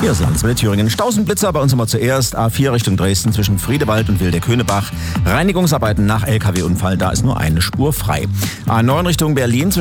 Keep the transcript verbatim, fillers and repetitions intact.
Hier ist Landeswelle Thüringen. Stausenblitzer bei uns immer zuerst. A vier Richtung Dresden zwischen Friedewald und Wildeck-Höhnebach. Reinigungsarbeiten nach L K W-Unfall, da ist nur eine Spur frei. A neun Richtung Berlin